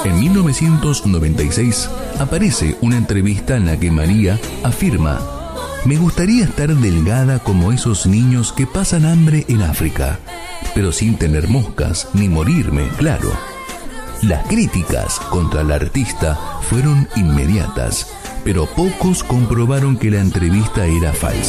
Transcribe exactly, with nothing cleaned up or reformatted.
En mil novecientos noventa y seis aparece una entrevista en la que María afirma: me gustaría estar delgada como esos niños que pasan hambre en África, pero sin tener moscas ni morirme, claro. Las críticas contra la artista fueron inmediatas, pero pocos comprobaron que la entrevista era falsa.